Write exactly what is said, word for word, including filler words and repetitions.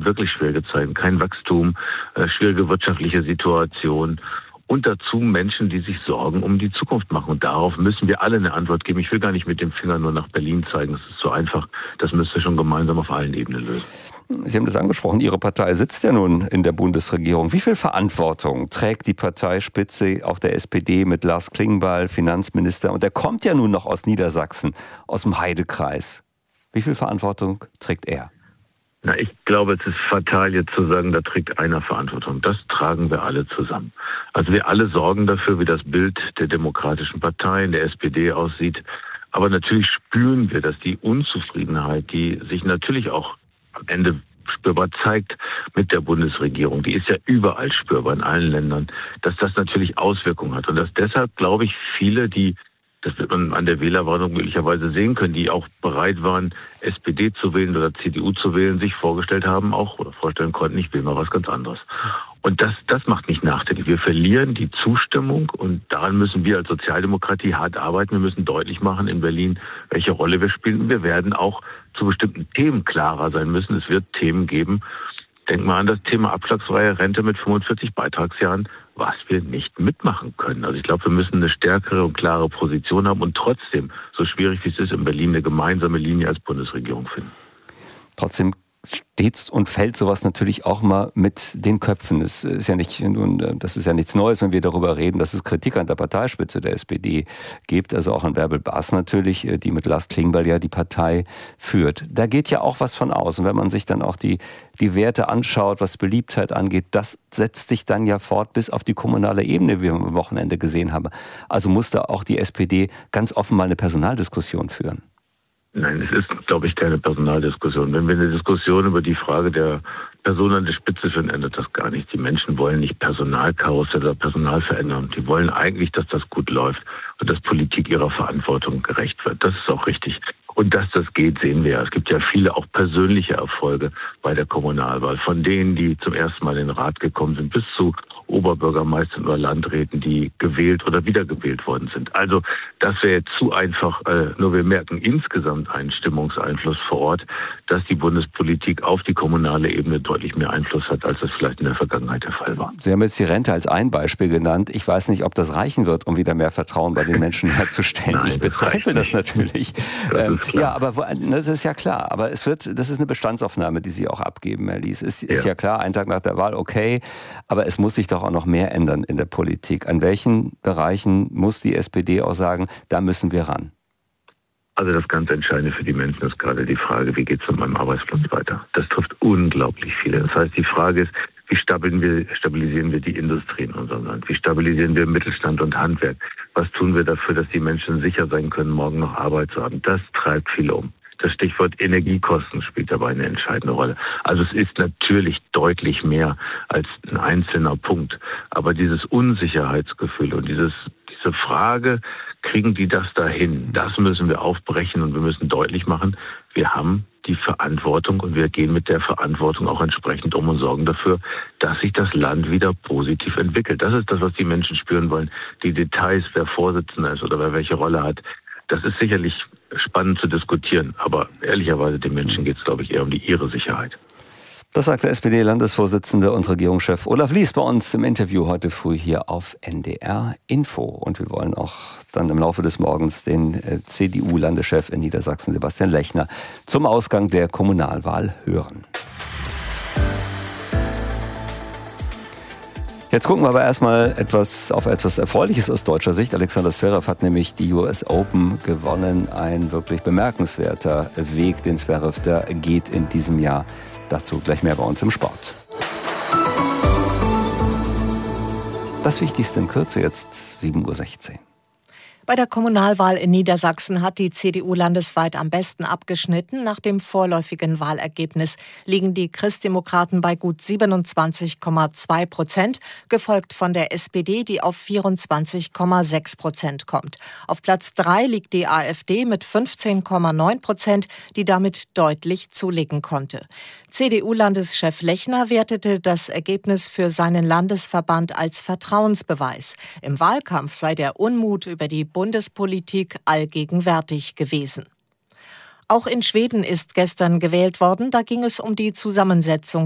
wirklich schwierige Zeiten, kein Wachstum, äh, schwierige wirtschaftliche Situation. Und dazu Menschen, die sich Sorgen um die Zukunft machen. Und darauf müssen wir alle eine Antwort geben. Ich will gar nicht mit dem Finger nur nach Berlin zeigen. Das ist so einfach. Das müsste schon gemeinsam auf allen Ebenen lösen. Sie haben das angesprochen. Ihre Partei sitzt ja nun in der Bundesregierung. Wie viel Verantwortung trägt die Parteispitze, auch der S P D, mit Lars Klingbeil, Finanzminister? Und der kommt ja nun noch aus Niedersachsen, aus dem Heidekreis. Wie viel Verantwortung trägt er? Na, ich glaube, es ist fatal, jetzt zu sagen, da trägt einer Verantwortung. Das tragen wir alle zusammen. Also wir alle sorgen dafür, wie das Bild der demokratischen Parteien, der S P D aussieht. Aber natürlich spüren wir, dass die Unzufriedenheit, die sich natürlich auch am Ende spürbar zeigt mit der Bundesregierung, die ist ja überall spürbar in allen Ländern, dass das natürlich Auswirkungen hat. Und dass deshalb, glaube ich, viele, die das wird man an der Wählerwartung möglicherweise sehen können, die auch bereit waren, S P D zu wählen oder C D U zu wählen, sich vorgestellt haben auch oder vorstellen konnten, ich will mal was ganz anderes. Und das, das macht mich nachdenklich. Wir verlieren die Zustimmung und daran müssen wir als Sozialdemokratie hart arbeiten. Wir müssen deutlich machen in Berlin, welche Rolle wir spielen. Und wir werden auch zu bestimmten Themen klarer sein müssen. Es wird Themen geben. Denk mal an das Thema abschlagsfreie Rente mit fünfundvierzig Beitragsjahren, was wir nicht mitmachen können. Also ich glaube, wir müssen eine stärkere und klare Position haben und trotzdem, so schwierig wie es ist, in Berlin eine gemeinsame Linie als Bundesregierung finden. Trotzdem steht und fällt sowas natürlich auch mal mit den Köpfen. Es ist ja nicht, das ist ja nichts Neues, wenn wir darüber reden, dass es Kritik an der Parteispitze der S P D gibt, also auch an Bärbel Baas natürlich, die mit Lars Klingbeil ja die Partei führt. Da geht ja auch was von aus. Und wenn man sich dann auch die, die Werte anschaut, was Beliebtheit angeht, das setzt sich dann ja fort bis auf die kommunale Ebene, wie wir am Wochenende gesehen haben. Also muss da auch die S P D ganz offen mal eine Personaldiskussion führen. Nein, es ist, glaube ich, keine Personaldiskussion. Wenn wir eine Diskussion über die Frage der Person an der Spitze führen, ändert das gar nichts. Die Menschen wollen nicht Personalkarussell oder Personalveränderung. Die wollen eigentlich, dass das gut läuft und dass Politik ihrer Verantwortung gerecht wird. Das ist auch richtig. Und dass das geht, sehen wir ja. Es gibt ja viele auch persönliche Erfolge bei der Kommunalwahl. Von denen, die zum ersten Mal in den Rat gekommen sind, bis zu Oberbürgermeistern oder Landräten, die gewählt oder wiedergewählt worden sind. Also das wäre jetzt zu einfach. Äh, nur wir merken insgesamt einen Stimmungseinfluss vor Ort, dass die Bundespolitik auf die kommunale Ebene deutlich mehr Einfluss hat, als das vielleicht in der Vergangenheit der Fall war. Sie haben jetzt die Rente als ein Beispiel genannt. Ich weiß nicht, ob das reichen wird, um wieder mehr Vertrauen bei den Menschen herzustellen. Nein, ich bezweifle das, das natürlich. Das ähm, ist klar. Ja, aber das ist ja klar. Aber es wird, das ist eine Bestandsaufnahme, die Sie auch abgeben, Herr Lies. Es ist ja. ja klar, ein Tag nach der Wahl, okay. Aber es muss sich doch auch noch mehr ändern in der Politik. An welchen Bereichen muss die S P D auch sagen, da müssen wir ran? Also das ganz Entscheidende für die Menschen ist gerade die Frage, wie geht es mit meinem Arbeitsplatz weiter? Das trifft unglaublich viele. Das heißt, die Frage ist, wie stabilisieren wir die Industrie in unserem Land? Wie stabilisieren wir Mittelstand und Handwerk? Was tun wir dafür, dass die Menschen sicher sein können, morgen noch Arbeit zu haben? Das treibt viele um. Das Stichwort Energiekosten spielt dabei eine entscheidende Rolle. Also es ist natürlich deutlich mehr als ein einzelner Punkt. Aber dieses Unsicherheitsgefühl und dieses, diese Frage, kriegen die das dahin? Das müssen wir aufbrechen und wir müssen deutlich machen, wir haben die Verantwortung und wir gehen mit der Verantwortung auch entsprechend um und sorgen dafür, dass sich das Land wieder positiv entwickelt. Das ist das, was die Menschen spüren wollen. Die Details, wer Vorsitzender ist oder wer welche Rolle hat, das ist sicherlich spannend zu diskutieren. Aber ehrlicherweise den Menschen geht es, glaube ich, eher um die ihre Sicherheit. Das sagt der S P D-Landesvorsitzende und Regierungschef Olaf Lies bei uns im Interview heute früh hier auf N D R Info. Und wir wollen auch dann im Laufe des Morgens den C D U-Landeschef in Niedersachsen, Sebastian Lechner, zum Ausgang der Kommunalwahl hören. Jetzt gucken wir aber erstmal etwas auf etwas Erfreuliches aus deutscher Sicht. Alexander Zverev hat nämlich die U S Open gewonnen. Ein wirklich bemerkenswerter Weg, den Zverev da geht in diesem Jahr. Dazu gleich mehr bei uns im Sport. Das Wichtigste in Kürze, jetzt sieben Uhr sechzehn. Bei der Kommunalwahl in Niedersachsen hat die C D U landesweit am besten abgeschnitten. Nach dem vorläufigen Wahlergebnis liegen die Christdemokraten bei gut siebenundzwanzig Komma zwei Prozent, gefolgt von der S P D, die auf vierundzwanzig Komma sechs Prozent kommt. Auf Platz drei liegt die AfD mit fünfzehn Komma neun Prozent, die damit deutlich zulegen konnte. C D U-Landeschef Lechner wertete das Ergebnis für seinen Landesverband als Vertrauensbeweis. Im Wahlkampf sei der Unmut über die Bundespolitik allgegenwärtig gewesen. Auch in Schweden ist gestern gewählt worden. Da ging es um die Zusammensetzung